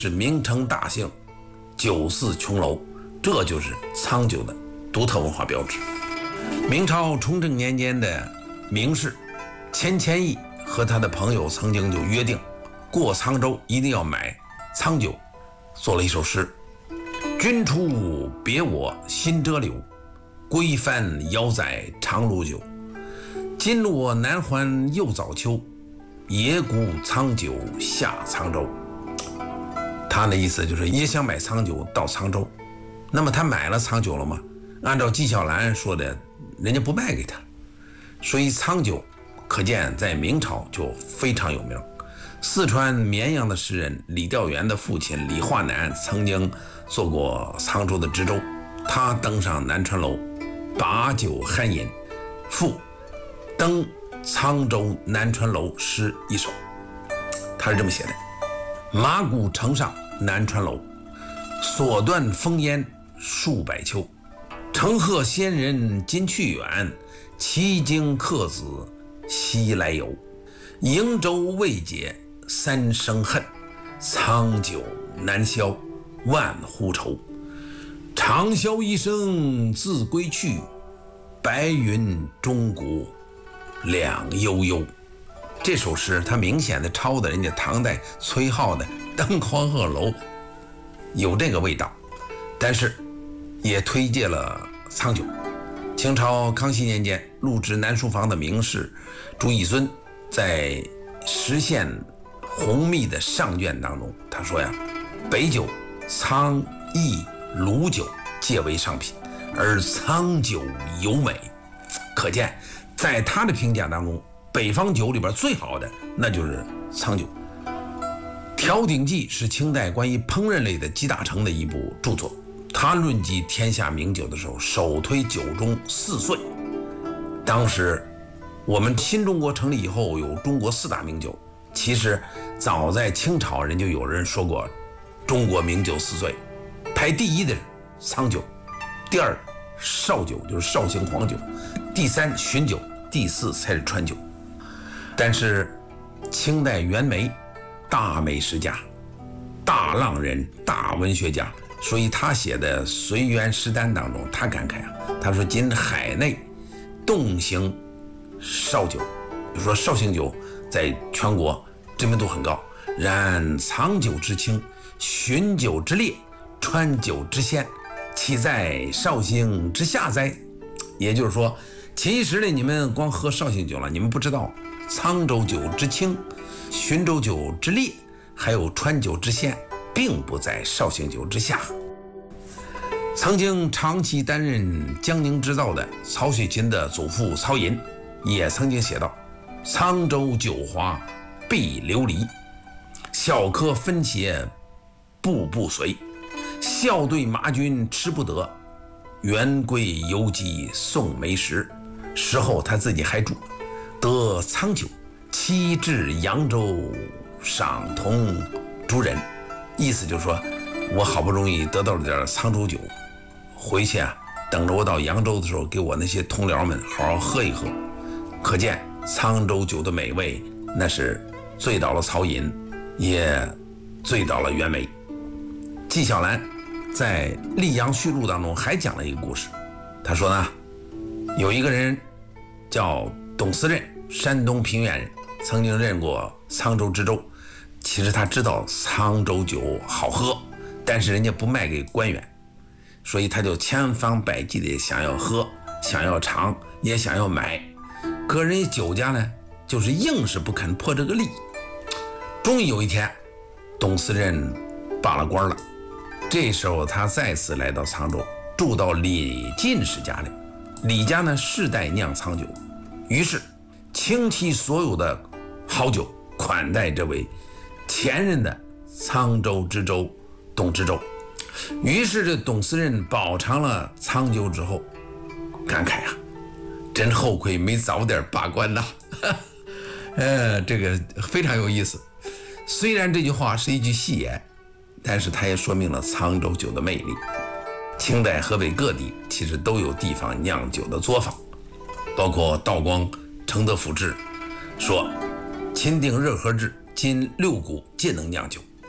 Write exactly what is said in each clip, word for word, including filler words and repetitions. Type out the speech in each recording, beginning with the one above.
是名称大姓，酒肆琼楼，这就是沧酒的独特文化标志。明朝崇祯年间的名士钱谦益和他的朋友曾经就约定，过沧州一定要买沧酒，做了一首诗：君出别我心折柳，归帆遥载长芦酒。今我南还又早秋，野谷沧酒下沧州。他的意思就是也想买沧酒到沧州。那么他买了沧酒了吗？按照纪晓岚说的，人家不卖给他。所以沧酒可见在明朝就非常有名。四川绵阳的诗人李调元的父亲李化南曾经做过沧州的知州，他登上南川楼把酒酣饮，赋登沧州南川楼诗一首。他是这么写的：马鼓城上南川楼，锁断烽烟数百秋。乘鹤仙人今去远，骑鲸客子西来游。瀛洲未解三生恨，沧酒难消万户愁。长啸一声自归去，白云中国两悠悠。这首诗它明显的抄的人家唐代崔颢的《登黄鹤楼》，有这个味道，但是也推介了沧酒。清朝康熙年间，入职南书房的名士朱乙孙在实现红密的上卷当中，他说呀，北酒、沧、益、鲁酒皆为上品，而沧酒尤美。可见在他的评价当中，北方酒里边最好的那就是沧酒。《调鼎记》是清代关于烹饪类的集大成的一部著作，他论及天下名酒的时候，首推酒中四岁。当时我们新中国成立以后有中国四大名酒，其实早在清朝人就有人说过中国名酒四岁，排第一的是沧酒，第二绍酒，就是绍兴黄酒，第三浔酒，第四才是川酒。但是清代袁枚，大美食家、大浪人、大文学家，所以他写的《随园诗单》当中，他感慨啊，他说今海内动行绍酒，就说绍兴酒在全国知名度很高，然沧酒之清，浔酒之烈，川酒之鲜，岂在绍兴之下哉？也就是说，其实呢，你们光喝绍兴酒了，你们不知道沧州酒之清，浔州酒之烈，还有川酒之鲜，并不在绍兴酒之下。曾经长期担任江宁织造的曹雪芹的祖父曹寅也曾经写道：沧州酒华必流离，小客分鞋步步随。笑对马军吃不得，元贵游击送梅时。事后他自己还注：得沧酒，期至扬州赏同诸人。意思就是说，我好不容易得到了点沧州酒，回去啊，等着我到扬州的时候，给我那些同僚们好好喝一喝。可见沧州酒的美味，那是醉倒了曹寅，也醉倒了袁枚。纪晓岚在《溧阳序录》当中还讲了一个故事，他说呢，有一个人叫董思任，山东平原人，曾经任过沧州知州。其实他知道沧州酒好喝，但是人家不卖给官员，所以他就千方百计的想要喝，想要尝，也想要买。可人家酒家呢，就是硬是不肯破这个例。终于有一天，董思任罢了官了。这时候他再次来到沧州，住到李进士家里。李家呢世代酿沧酒，于是倾其所有的好酒款待这位前任的沧州知州董知州。于是这董思任饱尝了沧酒之后，感慨啊，真后悔没早点罢官呐。呃，这个非常有意思。虽然这句话是一句戏言，但是它也说明了沧州酒的魅力。清代河北各地其实都有地方酿酒的作坊，包括道光《承德府志》说：钦定热河制，今六谷皆能酿酒。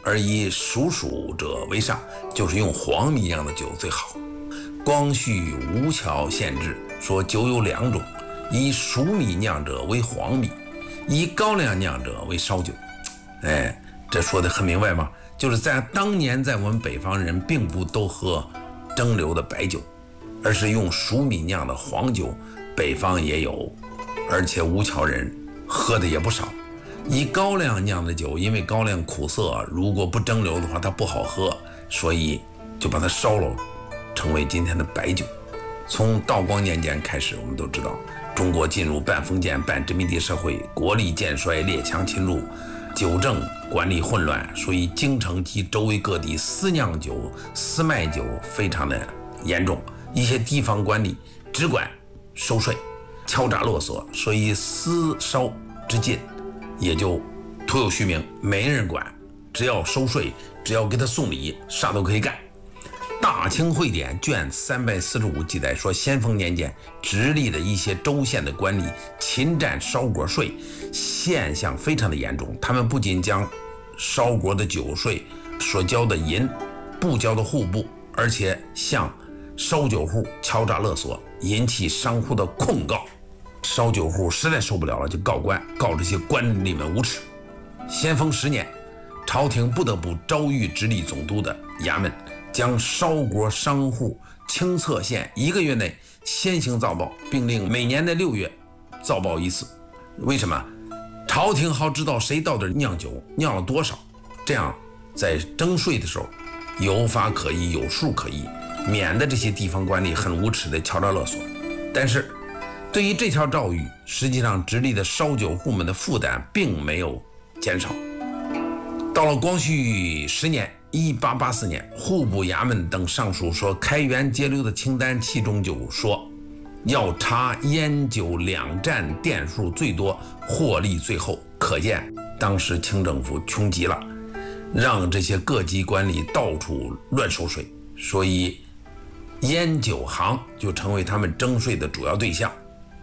而以属黍者为上，就是用黄米酿的酒最好。光绪吴桥县志说酒有两种，以黍米酿者为黄米，以高粱酿者为烧酒。哎，这说的很明白吗？就是在当年，在我们北方人并不都喝蒸馏的白酒，而是用黍米酿的黄酒，北方也有，而且吴桥人喝的也不少。以高粱酿的酒，因为高粱苦涩，如果不蒸馏的话它不好喝，所以就把它烧了，成为今天的白酒。从道光年间开始，我们都知道中国进入半封建半殖民地社会，国力渐衰，列强侵入，酒政管理混乱，所以京城及周围各地私酿酒、私卖酒非常的严重，一些地方官吏只管收税，敲诈勒索，所以私烧之禁也就徒有虚名，没人管，只要收税，只要给他送礼，啥都可以干。大清会典卷三百四十五记载说，咸丰年间直隶的一些州县的官吏侵占烧锅税，现象非常的严重。他们不仅将烧锅的酒税所交的银不交的户部，而且向烧酒户敲诈勒索，引起商户的控告。烧酒户实在受不了了，就告官，告这些官吏们无耻。咸丰十年，朝廷不得不招谕直隶总督的衙门，将烧锅商户清测县一个月内先行造报，并令每年的六月造报一次。为什么？朝廷好知道谁到底酿酒，酿了多少，这样在征税的时候有法可依，有数可依，免得这些地方官吏很无耻的敲诈勒索。但是对于这条诏谕，实际上直隶的烧酒户们的负担并没有减少。到了光绪十年一八八四年，户部衙门等上书说，开源节流的清单，其中就说要查烟酒两占店数最多，获利最厚。可见当时清政府穷极了，让这些各级官吏到处乱收税，所以烟酒行就成为他们征税的主要对象。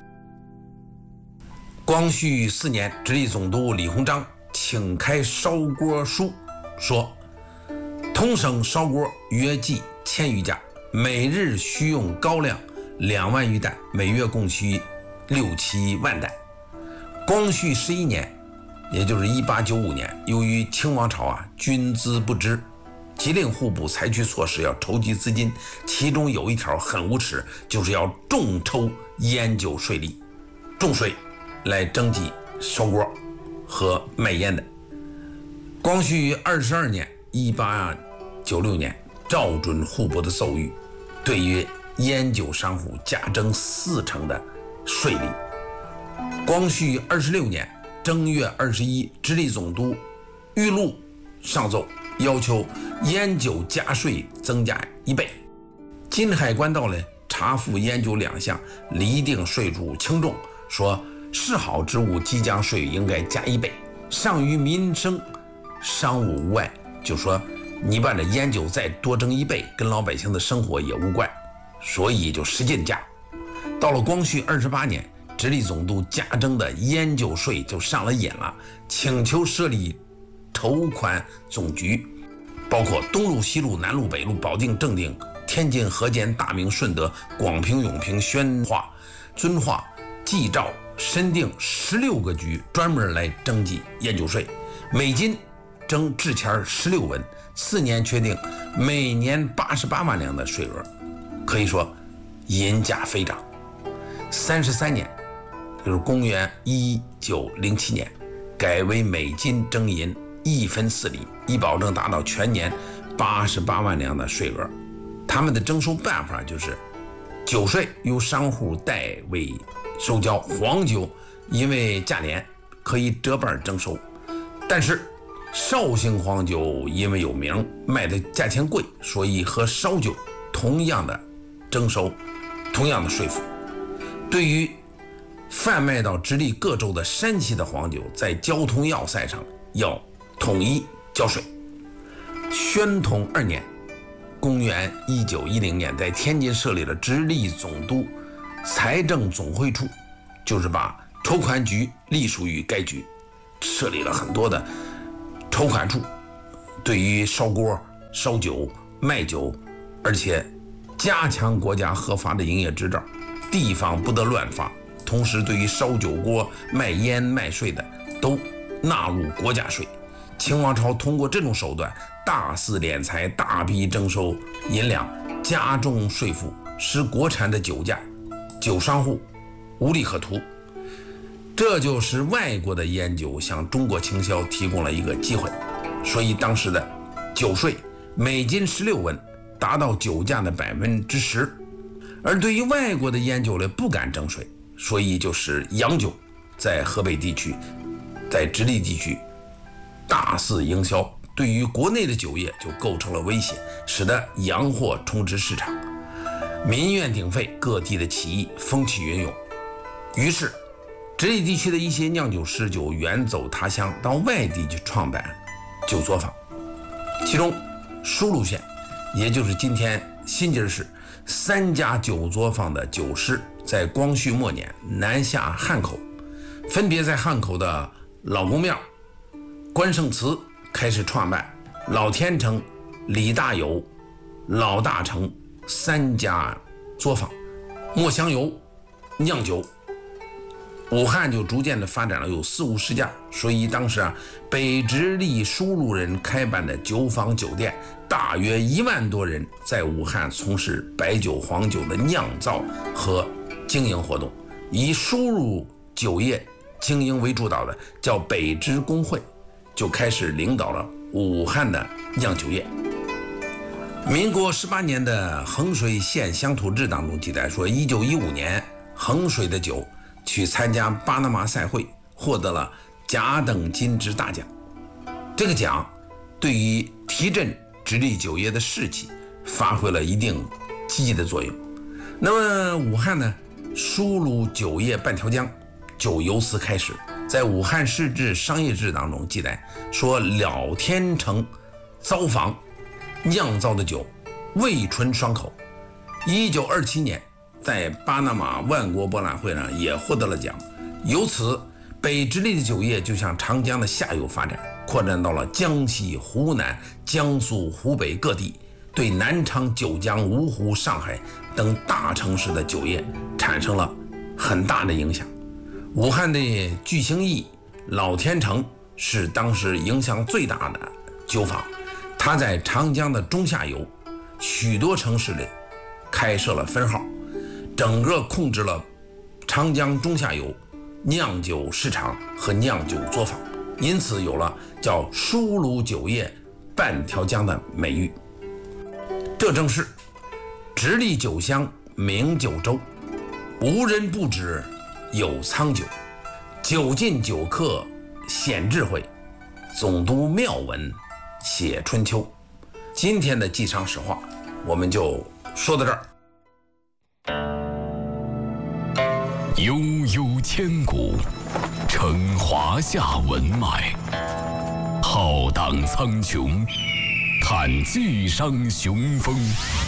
光绪四年，直隶总督李鸿章请开烧锅书，说通省烧锅约计千余家，每日需用高粱两万余担，每月共需六七万担。光绪十一年，也就是一八九五年，由于清王朝啊军资不支，即令户部采取措施要筹集资金，其中有一条很无耻，就是要重抽烟酒税利，重税来征集烧锅和卖烟的。光绪二十二年一八九六年，照准户部的奏谕，对于烟酒商户加征四成的税利。光绪二十六年正月二十一，直隶总督玉禄上奏，要求烟酒加税增加一倍。金海关道呢，查复烟酒两项，厘定税数轻重，说嗜好之物即将税应该加一倍，上于民生商务无碍，就说你把这烟酒再多征一倍，跟老百姓的生活也无关，所以就使劲加。到了光绪二十八年，直隶总督加征的烟酒税就上了瘾了，请求设立筹款总局，包括东路、西路、南路、北路、保定、正定、天津、河间、大名、顺德、广平、永平、宣化、遵化、济兆、深定十六个局，专门来征集烟酒税，每斤征制钱十六文，次年确定每年八十八万两的税额，可以说银价飞涨。三十三年，就是公元一九零七年，改为每斤征银一分四厘，以保证达到全年八十八万两的税额。他们的征收办法就是，酒税由商户代为收交，黄酒因为价廉可以折半征收，但是绍兴黄酒因为有名，卖的价钱贵，所以和烧酒同样的征收同样的税负。对于贩卖到直隶各州的山西的黄酒，在交通要塞上要统一交税。宣统二年，公元一九一零年，在天津设立了直隶总督财政总会处，就是把筹款局隶属于该局，设立了很多的筹款处， 对于烧锅、烧酒、卖酒，而且加强国家核发的营业执照，地方不得乱发。同时，对于烧酒锅、卖烟、卖税的，都纳入国家税。清王朝通过这种手段，大肆敛财，大批征收银两，加重税负，使国产的酒价、酒商户无利可图。这就使外国的烟酒向中国倾销提供了一个机会。所以当时的酒税每斤十六文，达到酒价的百分之十。而对于外国的烟酒呢，不敢征税，所以就使洋酒在河北地区、在直隶地区大肆营销，对于国内的酒业就构成了威胁，使得洋货充斥市场，民怨鼎沸，各地的起义风起云涌。于是直隶地区的一些酿酒师就远走他乡，到外地去创办酒作坊。其中舒鹿县，也就是今天新集市，三家酒作坊的酒师在光绪末年南下汉口，分别在汉口的老公庙、关圣祠开始创办老天成、李大有、老大成三家作坊，磨香油、酿酒。武汉就逐渐的发展了有四五十家，所以当时啊，北直隶舒鹿人开办的酒坊酒店大约一万多人，在武汉从事白酒、黄酒的酿造和经营活动。以输入酒业经营为主导的叫北直工会，就开始领导了武汉的酿酒业。民国十八年的衡水县乡土志当中记载说，一九一五年衡水的酒去参加巴拿马赛会，获得了甲等金质大奖。这个奖对于提振直隶酒业的士气发挥了一定积极的作用。那么武汉呢，输入酒业半条江就由此开始。在武汉市志商业志当中记载说，老天成糟坊酿造的酒味醇爽口。一九二七年在巴拿马万国博览会上也获得了奖。由此北直隶的酒业就向长江的下游发展，扩展到了江西、湖南、江苏、湖北各地，对南昌、九江、芜湖、上海等大城市的酒业产生了很大的影响。武汉的聚兴驿、老天成是当时影响最大的酒坊，它在长江的中下游许多城市里开设了分号，整个控制了长江中下游酿酒市场和酿酒作坊，因此有了叫输入酒业半条江的美誉。这正是直隶酒乡名九州，无人不知有苍酒，酒尽酒客显智慧，总督妙文写春秋。今天的记商史话我们就说到这儿。 悠悠千古，承华夏文脉；浩荡苍穹，看纪商雄风。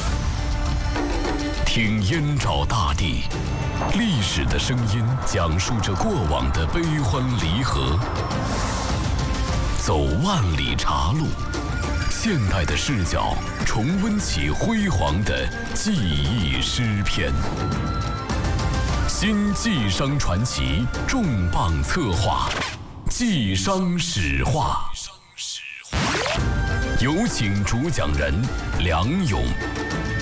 听燕赵大地，历史的声音讲述着过往的悲欢离合；走万里茶路，现代的视角重温起辉煌的记忆诗篇。新纪商传奇重磅策划，纪商史话。有请主讲人梁勇。